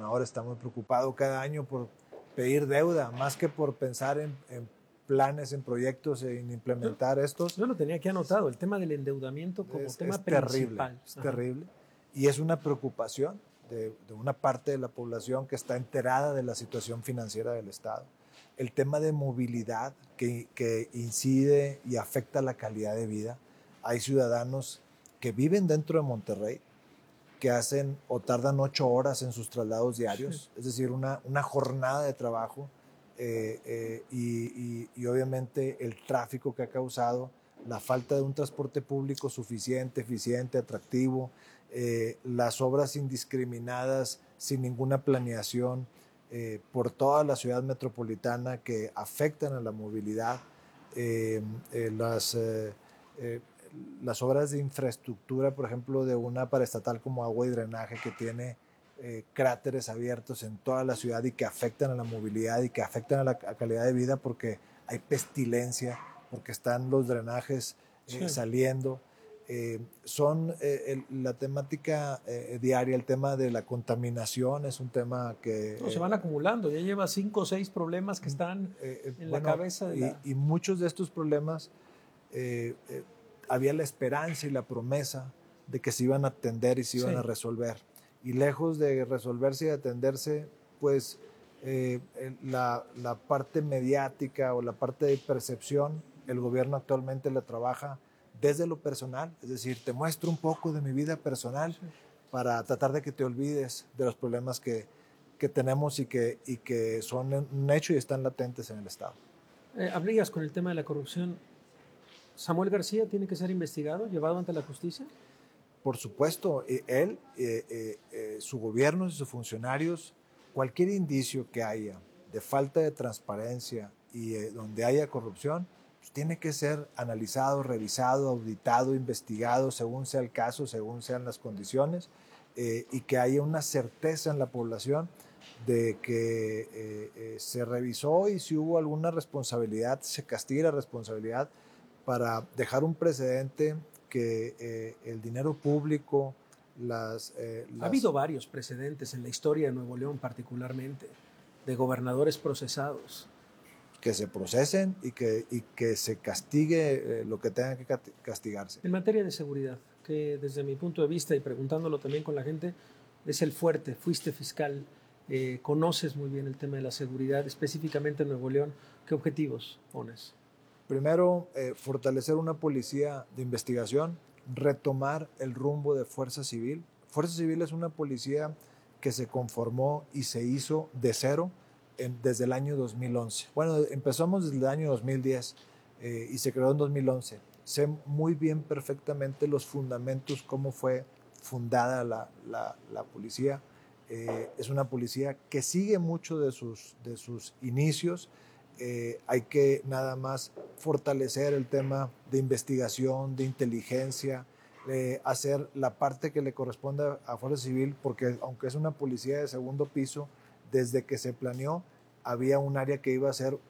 gobernador está muy preocupado cada año por pedir deuda, más que por pensar en planes, en proyectos, en implementar estos. Yo lo tenía aquí anotado, el tema del endeudamiento como tema principal. Es terrible. Y es una preocupación de una parte de la población que está enterada de la situación financiera del Estado. El tema de movilidad que incide y afecta la calidad de vida. Hay ciudadanos que viven dentro de Monterrey, que hacen o tardan 8 horas en sus traslados diarios, es decir, una jornada de trabajo y obviamente el tráfico que ha causado, la falta de un transporte público suficiente, eficiente, atractivo, las obras indiscriminadas sin ninguna planeación por toda la ciudad metropolitana que afectan a la movilidad, las obras de infraestructura, por ejemplo, de una paraestatal como agua y drenaje que tiene cráteres abiertos en toda la ciudad y que afectan a la movilidad y que afectan a la calidad de vida porque hay pestilencia, porque están los drenajes saliendo. Son la temática diaria, el tema de la contaminación es un tema que... se van acumulando, ya lleva 5 o 6 problemas que están en la cabeza de y muchos de estos problemas había la esperanza y la promesa de que se iban a atender y se iban a resolver. Y lejos de resolverse y de atenderse, pues la parte mediática o la parte de percepción, el gobierno actualmente la trabaja desde lo personal, es decir, te muestro un poco de mi vida personal para tratar de que te olvides de los problemas que tenemos y que son un hecho y están latentes en el Estado. Habrías con el tema de la corrupción. ¿Samuel García tiene que ser investigado, llevado ante la justicia? Por supuesto, él, su gobierno y sus funcionarios, cualquier indicio que haya de falta de transparencia y donde haya corrupción, pues tiene que ser analizado, revisado, auditado, investigado, según sea el caso, según sean las condiciones, y que haya una certeza en la población de que se revisó y si hubo alguna responsabilidad, se castigue la responsabilidad para dejar un precedente que el dinero público, Ha habido varios precedentes en la historia de Nuevo León particularmente, de gobernadores procesados. Que se procesen y que se castigue lo que tenga que castigarse. En materia de seguridad, que desde mi punto de vista y preguntándolo también con la gente, es el fuerte, fuiste fiscal, conoces muy bien el tema de la seguridad, específicamente en Nuevo León. ¿Qué objetivos pones? Primero, fortalecer una policía de investigación, retomar el rumbo de Fuerza Civil. Fuerza Civil es una policía que se conformó y se hizo de cero desde el año 2011. Bueno, empezamos desde el año 2010 y se creó en 2011. Sé muy bien perfectamente los fundamentos, cómo fue fundada la policía. Es una policía que sigue mucho de sus inicios. Hay que nada más fortalecer el tema de investigación, de inteligencia, hacer la parte que le corresponde a Fuerza Civil, porque aunque es una policía de segundo piso, desde que se planeó había un área que iba a ser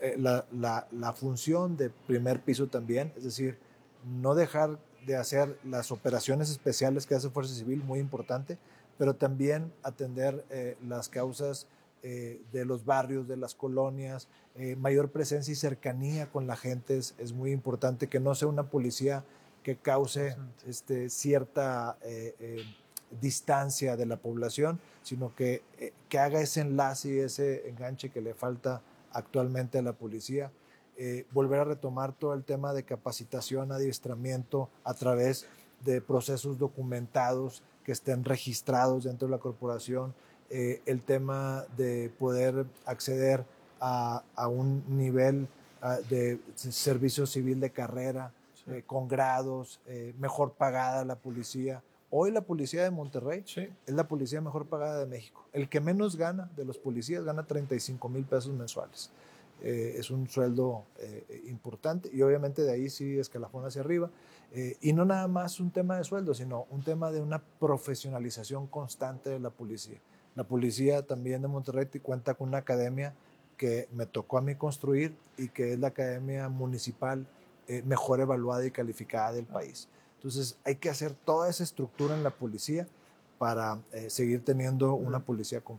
la función de primer piso también, es decir, no dejar de hacer las operaciones especiales que hace Fuerza Civil, muy importante, pero también atender las causas de los barrios, de las colonias, mayor presencia y cercanía con la gente es muy importante, que no sea una policía que cause cierta distancia de la población, sino que haga ese enlace y ese enganche que le falta actualmente a la policía. Volver a retomar todo el tema de capacitación, adiestramiento a través de procesos documentados que estén registrados dentro de la corporación, el tema de poder acceder a un nivel de servicio civil de carrera, con grados, mejor pagada la policía. Hoy la policía de Monterrey es la policía mejor pagada de México. El que menos gana de los policías gana 35,000 pesos mensuales. Es un sueldo importante y obviamente de ahí sí escalafón hacia arriba. Y no nada más un tema de sueldo, sino un tema de una profesionalización constante de la policía. La policía también de Monterrey cuenta con una academia que me tocó a mí construir y que es la academia municipal mejor evaluada y calificada del país. Entonces hay que hacer toda esa estructura en la policía para seguir teniendo una policía